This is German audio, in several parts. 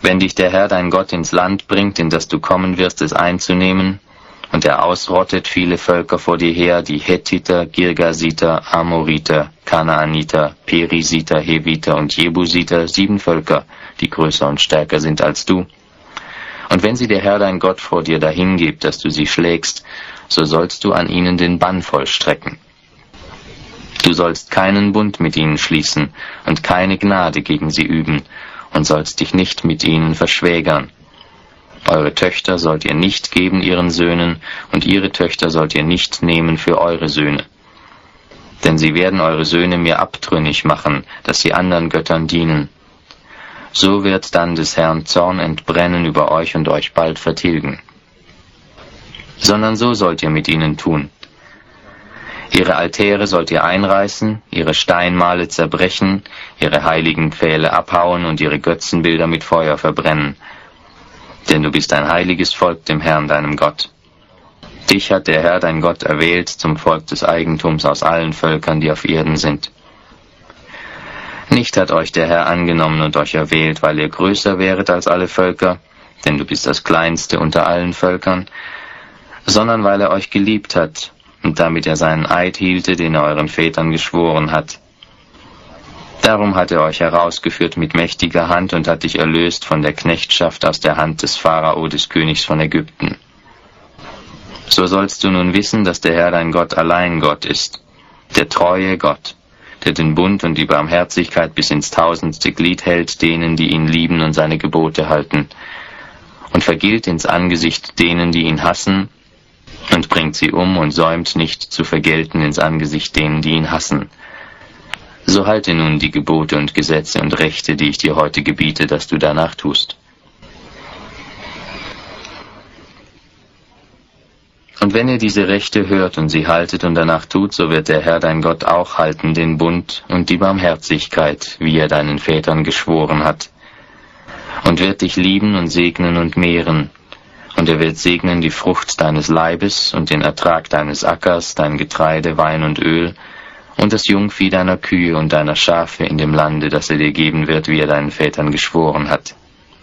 Wenn dich der Herr dein Gott ins Land bringt, in das du kommen wirst, es einzunehmen, und er ausrottet viele Völker vor dir her, die Hethiter, Girgasiter, Amoriter, Kanaaniter, Perisiter, Heviter und Jebusiter, 7 Völker, die größer und stärker sind als du. Und wenn sie der Herr dein Gott vor dir dahingibt, dass du sie schlägst, so sollst du an ihnen den Bann vollstrecken. Du sollst keinen Bund mit ihnen schließen und keine Gnade gegen sie üben und sollst dich nicht mit ihnen verschwägern. Eure Töchter sollt ihr nicht geben ihren Söhnen, und ihre Töchter sollt ihr nicht nehmen für eure Söhne. Denn sie werden eure Söhne mir abtrünnig machen, dass sie anderen Göttern dienen. So wird dann des Herrn Zorn entbrennen über euch und euch bald vertilgen. Sondern so sollt ihr mit ihnen tun. Ihre Altäre sollt ihr einreißen, ihre Steinmale zerbrechen, ihre heiligen Pfähle abhauen und ihre Götzenbilder mit Feuer verbrennen. Denn du bist ein heiliges Volk dem Herrn, deinem Gott. Dich hat der Herr, dein Gott, erwählt zum Volk des Eigentums aus allen Völkern, die auf Erden sind. Nicht hat euch der Herr angenommen und euch erwählt, weil ihr größer wäret als alle Völker, denn du bist das Kleinste unter allen Völkern, sondern weil er euch geliebt hat, und damit er seinen Eid hielte, den er euren Vätern geschworen hat. Darum hat er euch herausgeführt mit mächtiger Hand und hat dich erlöst von der Knechtschaft aus der Hand des Pharao, des Königs von Ägypten. So sollst du nun wissen, dass der Herr dein Gott allein Gott ist, der treue Gott, der den Bund und die Barmherzigkeit bis ins 1000. Glied hält denen, die ihn lieben und seine Gebote halten, und vergilt ins Angesicht denen, die ihn hassen, und bringt sie um und säumt nicht zu vergelten ins Angesicht denen, die ihn hassen. So halte nun die Gebote und Gesetze und Rechte, die ich dir heute gebiete, dass du danach tust. Und wenn ihr diese Rechte hört und sie haltet und danach tut, so wird der Herr dein Gott auch halten den Bund und die Barmherzigkeit, wie er deinen Vätern geschworen hat, und wird dich lieben und segnen und mehren, und er wird segnen die Frucht deines Leibes und den Ertrag deines Ackers, dein Getreide, Wein und Öl, und das Jungvieh deiner Kühe und deiner Schafe in dem Lande, das er dir geben wird, wie er deinen Vätern geschworen hat.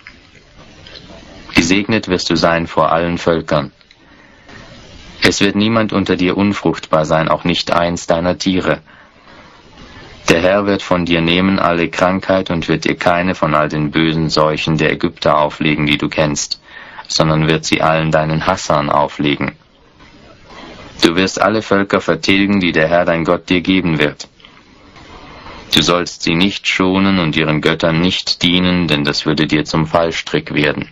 Gesegnet wirst du sein vor allen Völkern. Es wird niemand unter dir unfruchtbar sein, auch nicht eins deiner Tiere. Der Herr wird von dir nehmen alle Krankheit und wird dir keine von all den bösen Seuchen der Ägypter auflegen, die du kennst, sondern wird sie allen deinen Hassern auflegen. Du wirst alle Völker vertilgen, die der Herr dein Gott dir geben wird. Du sollst sie nicht schonen und ihren Göttern nicht dienen, denn das würde dir zum Fallstrick werden.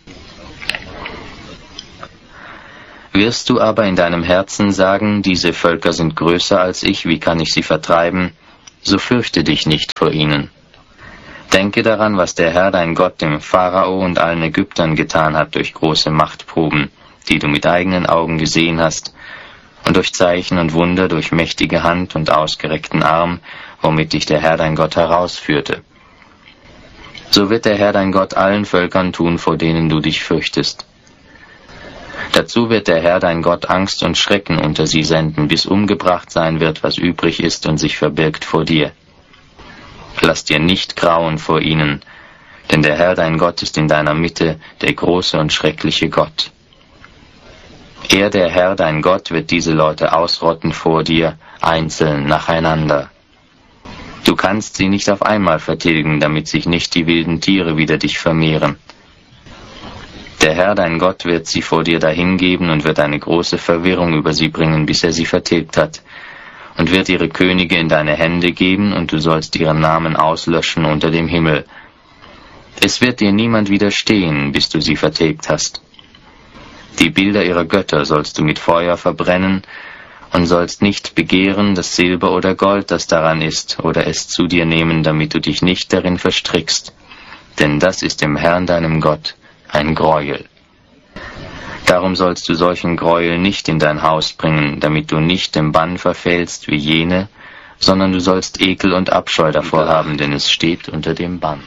Wirst du aber in deinem Herzen sagen, diese Völker sind größer als ich, wie kann ich sie vertreiben? So fürchte dich nicht vor ihnen. Denke daran, was der Herr dein Gott dem Pharao und allen Ägyptern getan hat durch große Machtproben, die du mit eigenen Augen gesehen hast, und durch Zeichen und Wunder, durch mächtige Hand und ausgereckten Arm, womit dich der Herr dein Gott herausführte. So wird der Herr dein Gott allen Völkern tun, vor denen du dich fürchtest. Dazu wird der Herr dein Gott Angst und Schrecken unter sie senden, bis umgebracht sein wird, was übrig ist und sich verbirgt vor dir. Lass dir nicht grauen vor ihnen, denn der Herr dein Gott ist in deiner Mitte, der große und schreckliche Gott. Er, der Herr dein Gott, wird diese Leute ausrotten vor dir, einzeln, nacheinander. Du kannst sie nicht auf einmal vertilgen, damit sich nicht die wilden Tiere wider dich vermehren. Der Herr dein Gott wird sie vor dir dahingeben und wird eine große Verwirrung über sie bringen, bis er sie vertilgt hat, und wird ihre Könige in deine Hände geben, und du sollst ihren Namen auslöschen unter dem Himmel. Es wird dir niemand widerstehen, bis du sie vertilgt hast. Die Bilder ihrer Götter sollst du mit Feuer verbrennen, und sollst nicht begehren das Silber oder Gold, das daran ist, oder es zu dir nehmen, damit du dich nicht darin verstrickst, denn das ist dem Herrn deinem Gott ein Gräuel. Darum sollst du solchen Gräuel nicht in dein Haus bringen, damit du nicht dem Bann verfällst wie jene, sondern du sollst Ekel und Abscheu davor haben, denn es steht unter dem Bann.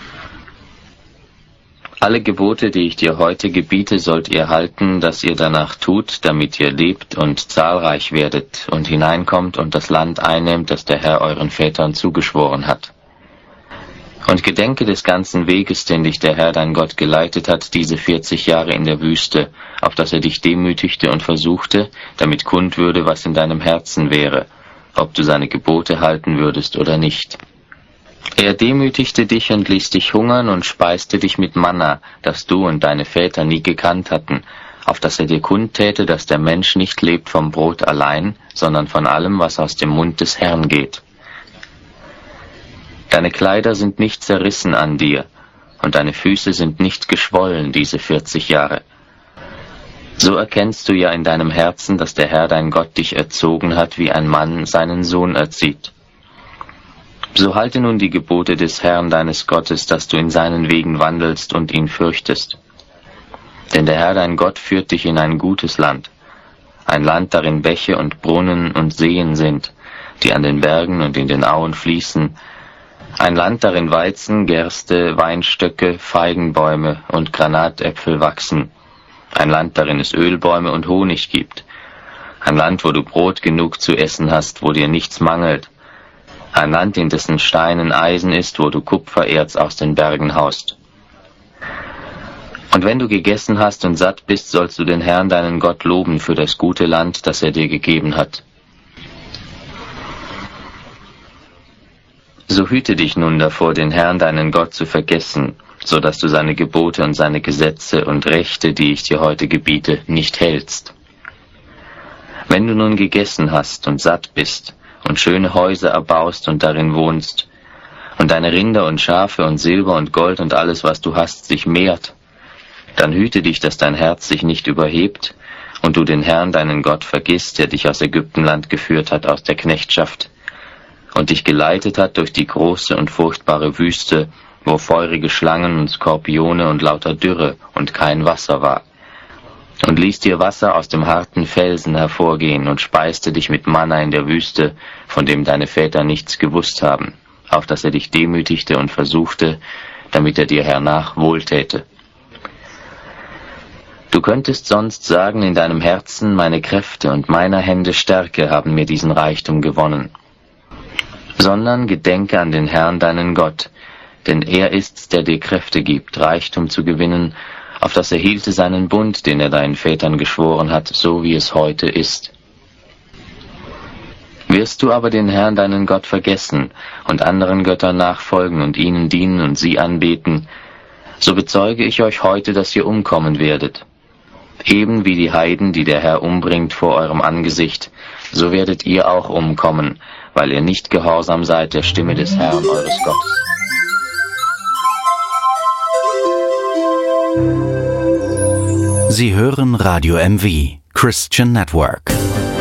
Alle Gebote, die ich dir heute gebiete, sollt ihr halten, dass ihr danach tut, damit ihr lebt und zahlreich werdet und hineinkommt und das Land einnehmt, das der Herr euren Vätern zugeschworen hat. Und gedenke des ganzen Weges, den dich der Herr dein Gott geleitet hat, diese 40 Jahre in der Wüste, auf dass er dich demütigte und versuchte, damit kund würde, was in deinem Herzen wäre, ob du seine Gebote halten würdest oder nicht. Er demütigte dich und ließ dich hungern und speiste dich mit Manna, das du und deine Väter nie gekannt hatten, auf dass er dir kundtäte, dass der Mensch nicht lebt vom Brot allein, sondern von allem, was aus dem Mund des Herrn geht. Deine Kleider sind nicht zerrissen an dir, und deine Füße sind nicht geschwollen diese 40 Jahre. So erkennst du ja in deinem Herzen, dass der Herr dein Gott dich erzogen hat, wie ein Mann seinen Sohn erzieht. So halte nun die Gebote des Herrn deines Gottes, dass du in seinen Wegen wandelst und ihn fürchtest. Denn der Herr dein Gott führt dich in ein gutes Land, ein Land, darin Bäche und Brunnen und Seen sind, die an den Bergen und in den Auen fließen, ein Land, darin Weizen, Gerste, Weinstöcke, Feigenbäume und Granatäpfel wachsen, ein Land, darin es Ölbäume und Honig gibt, ein Land, wo du Brot genug zu essen hast, wo dir nichts mangelt, ein Land, in dessen Steinen Eisen ist, wo du Kupfererz aus den Bergen haust. Und wenn du gegessen hast und satt bist, sollst du den Herrn deinen Gott loben für das gute Land, das er dir gegeben hat. So hüte dich nun davor, den Herrn deinen Gott zu vergessen, so dass du seine Gebote und seine Gesetze und Rechte, die ich dir heute gebiete, nicht hältst. Wenn du nun gegessen hast und satt bist und schöne Häuser erbaust und darin wohnst, und deine Rinder und Schafe und Silber und Gold und alles, was du hast, sich mehrt, dann hüte dich, dass dein Herz sich nicht überhebt und du den Herrn deinen Gott vergisst, der dich aus Ägyptenland geführt hat, aus der Knechtschaft, und dich geleitet hat durch die große und furchtbare Wüste, wo feurige Schlangen und Skorpione und lauter Dürre und kein Wasser war, und ließ dir Wasser aus dem harten Felsen hervorgehen und speiste dich mit Manna in der Wüste, von dem deine Väter nichts gewusst haben, auf dass er dich demütigte und versuchte, damit er dir hernach wohltäte. Du könntest sonst sagen in deinem Herzen, meine Kräfte und meiner Hände Stärke haben mir diesen Reichtum gewonnen. Sondern gedenke an den Herrn deinen Gott, denn er ist's, der dir Kräfte gibt, Reichtum zu gewinnen, auf dass er hielte seinen Bund, den er deinen Vätern geschworen hat, so wie es heute ist. Wirst du aber den Herrn deinen Gott vergessen und anderen Göttern nachfolgen und ihnen dienen und sie anbeten, so bezeuge ich euch heute, dass ihr umkommen werdet. Eben wie die Heiden, die der Herr umbringt vor eurem Angesicht, so werdet ihr auch umkommen, weil ihr nicht gehorsam seid der Stimme des Herrn eures Gottes. Sie hören Radio MV, Christian Network.